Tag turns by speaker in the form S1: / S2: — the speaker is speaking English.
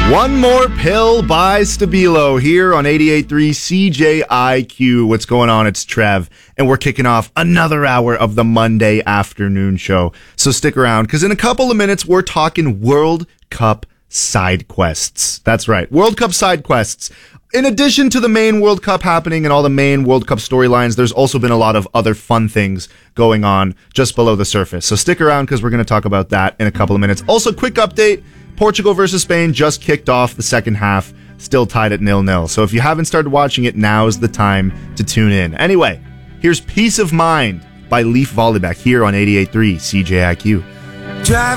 S1: One More Pill by Stabilo here on 88.3 CJIQ. What's going on? It's Trev, and we're kicking off another hour of the Monday afternoon show. So stick around, because in a couple of minutes, we're talking World Cup side quests. That's right, World Cup side quests. In addition to the main World Cup happening and all the main World Cup storylines, there's also been a lot of other fun things going on just below the surface. So stick around, because we're going to talk about that in a couple of minutes. Also, quick update. Portugal versus Spain just kicked off the second half, still tied at 0-0. So if you haven't started watching it, now's the time to tune in. Anyway, here's Peace of Mind by Leaf Volleyback here on 88.3 CJIQ.